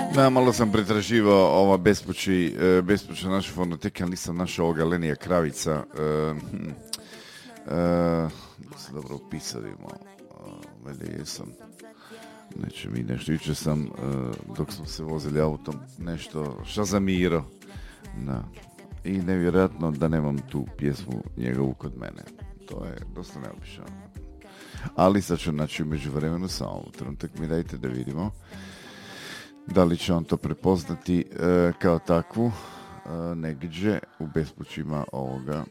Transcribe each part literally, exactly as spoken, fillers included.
Da, malo sam pretraživao ova bespući, e, bespuća naše fonoteke, ali nisam našao ovoga Lenija Kravica. E, hm, e, da se dobro upisadimo. Valjda jesam. Neće mi nešto, jučer sam, e, dok smo se vozili autom, nešto šazamirao. Da. I nevjerojatno da nemam tu pjesmu njegovu kod mene. To je dosta neobično. Ali sad ću naći u međuvremenu, samo trenutak mi dajte da vidimo da li će on to prepoznati e, kao takvu e, negdje u bespućima ovoga.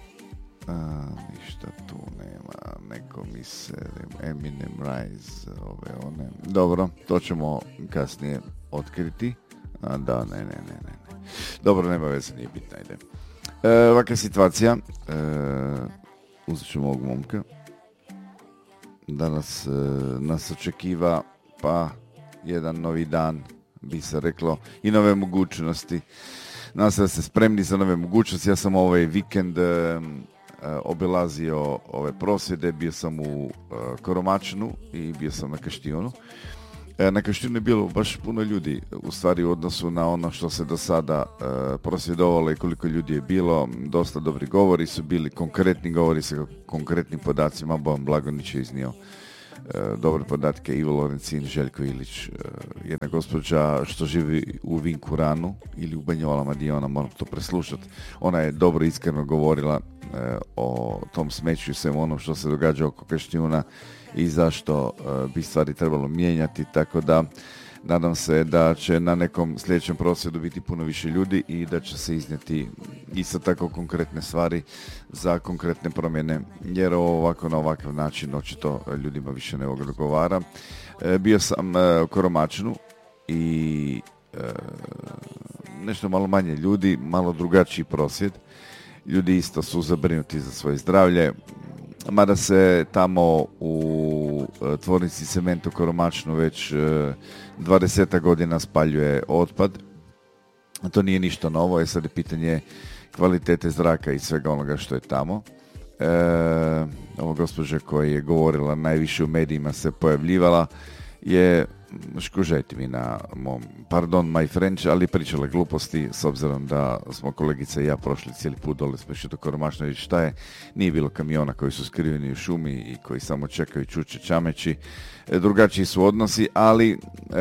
A, ništa tu nema, neko mi se Eminem Rise, ove one. Dobro, to ćemo kasnije otkriti. A, da, ne, ne, ne, ne. Dobro, nema veze, nije bitna, ide. E, ovakva situacija. E, uzet ćemo ovog momka. Danas e, nas očekiva, pa jedan novi dan, bi se reklo, i nove mogućnosti. Nadam se da ste spremni za nove mogućnosti. Ja sam ovaj vikend e, e, obilazio ove prosvjede, bio sam u e, Koromačnu i bio sam na Kaštijunu. E, na Kaštijunu je bilo baš puno ljudi, u stvari u odnosu na ono što se do sada e, prosvjedovalo i koliko ljudi je bilo. Dosta dobri govori su bili, konkretni govori sa konkretnim podacima. Bojan Blagonić je iznio E, dobre podatke, Ivo Lorencin, Željko Ilić, e, jedna gospođa što živi u Vinkuranu ili u Banjolama gdje ona, moram to preslušati. Ona je dobro iskreno govorila e, o tom smeću i svemu onom što se događa oko Kaštijuna i zašto e, bi stvari trebalo mijenjati, tako da nadam se da će na nekom sljedećem prosvjedu biti puno više ljudi i da će se iznijeti isto tako konkretne stvari za konkretne promjene, jer ovo ovako na ovakav način očito ljudima više ne odgovara. E, bio sam e, u Koromačnu i e, nešto malo manje ljudi, malo drugačiji prosvjed. Ljudi isto su zabrinuti za svoje zdravlje, mada se tamo u tvornici cementa u Koromačnu već dvadeset godina spaljuje otpad. To nije ništa novo, je sad je pitanje kvalitete zraka i svega onoga što je tamo. E, ovo gospođa koja je govorila najviše u medijima se pojavljivala je, škužajte mi na mom, pardon my French, ali pričala gluposti s obzirom da smo kolegica i ja prošli cijeli put dole smo išli do Koromačna i šta je, nije bilo kamiona koji su skriveni u šumi i koji samo čekaju čuče čameći. E, drugačiji su odnosi, ali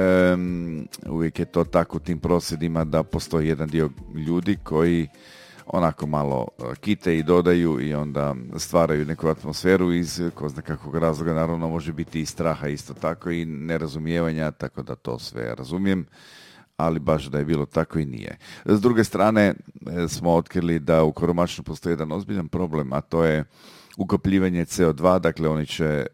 um, uvijek je to tako u tim prosvjedima da postoji jedan dio ljudi koji onako malo kite i dodaju i onda stvaraju neku atmosferu iz ko zna kakvog razloga, naravno može biti i straha isto tako i nerazumijevanja, tako da to sve razumijem, ali baš da je bilo tako i nije. S druge strane smo otkrili da u Koromačnu postoji jedan ozbiljan problem, a to je ukapljivanje C O dva, dakle oni će e,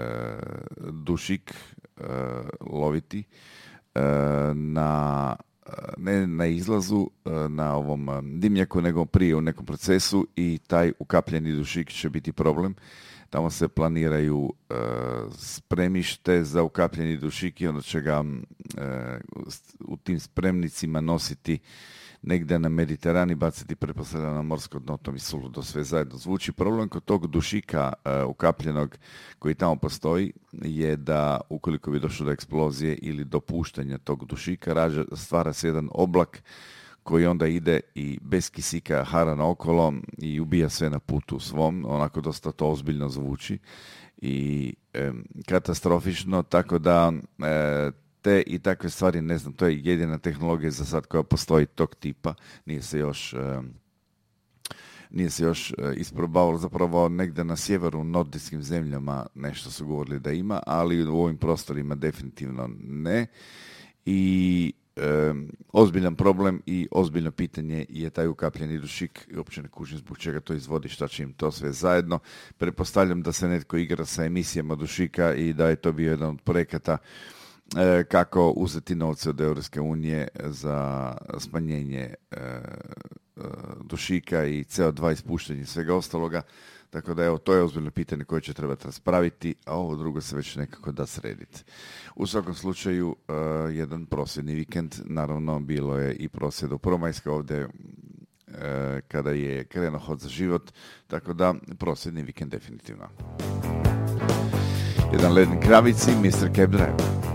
dušik e, loviti e, na ne na izlazu na ovom dimnjaku, nego prije u nekom procesu i taj ukapljeni dušik će biti problem. Tamo se planiraju e, spremište za ukapljeni dušik i onda će ga e, u tim spremnicima nositi negdje na Mediteran i baciti pretpostavljeno na morsko dno, to mi suludo sve zajedno zvuči. Problem kod tog dušika uh, ukapljenog koji tamo postoji je da ukoliko bi došlo do eksplozije ili do puštanja tog dušika, rađa, stvara se jedan oblak koji onda ide i bez kisika hara naokolo i ubija sve na putu svom, onako dosta to ozbiljno zvuči i e, katastrofično, tako da e, te i takve stvari, ne znam, to je jedina tehnologija za sad koja postoji tog tipa, nije se još e, nije se još e, isprobavalo, zapravo negdje na sjeveru u nordijskim zemljama nešto su govorili da ima, ali u ovim prostorima definitivno ne. I e, ozbiljan problem i ozbiljno pitanje je taj ukapljeni dušik i uopće ne kužim zbog čega to izvodi, šta će im to sve zajedno. Pretpostavljam da se netko igra sa emisijama dušika i da je to bio jedan od projekata e, kako uzeti novce od Europske unije za smanjenje e, dušika i C O dva ispuštanje i svega ostaloga. Tako da evo, to je ozbiljno pitanje koje će trebati raspraviti, a ovo drugo se već nekako da srediti. U svakom slučaju, uh, jedan prosvjedni vikend, naravno bilo je i prosvjed u Prvomajskoj ovdje uh, kada je krenuo Hod za život, tako da prosvjedni vikend definitivno. Jedan Lenny Kravitz i mister Cab Driver.